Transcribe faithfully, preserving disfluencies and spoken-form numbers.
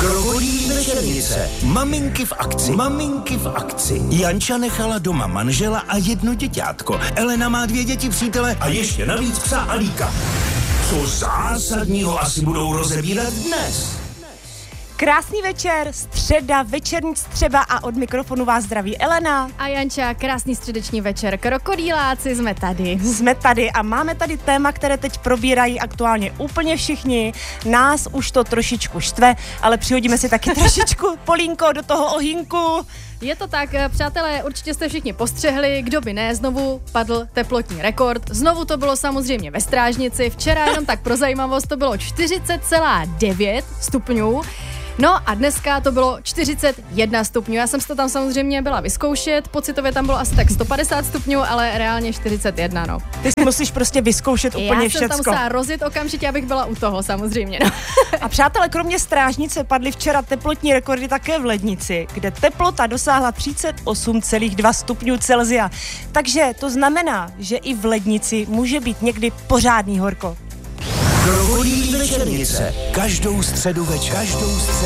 Krokodýlí večernice. Maminky v akci. Maminky v akci. Janča nechala doma manžela a jedno děťátko. Elena má dvě děti, přítele a ještě navíc psa Alíka. Co zásadního asi budou rozebírat dnes? Krásný večer, středa, večerní střeba a od mikrofonu vás zdraví Elena. A Janča, krásný středeční večer. Krokodýláci, jsme tady. Jsme tady a máme tady téma, které teď probírají aktuálně úplně všichni. Nás už to trošičku štve, ale přihodíme si taky trošičku polínko do toho ohýnku. Je to tak, přátelé, určitě jste všichni postřehli, kdo by ne, znovu padl teplotní rekord. Znovu to bylo samozřejmě ve Strážnici. Včera, jenom tak pro zajímavost, to bylo čtyřicet celá devět stupňů. No a dneska to bylo čtyřicet jedna stupňů. Já jsem si to tam samozřejmě byla vyzkoušet, pocitově tam bylo asi tak sto padesát stupňů, ale reálně čtyřicet jedna, no. Ty si musíš prostě vyzkoušet úplně všecko. Já jsem tam musela rozjet okamžitě, abych byla u toho samozřejmě, no. A přátelé, kromě Strážnice padly včera teplotní rekordy také v Lednici, kde teplota dosáhla třicet osm celá dva stupňů Celsia. Takže to znamená, že i v Lednici může být někdy pořádný horko. Krokodýlí večernice. Každou středu večer. Každou středu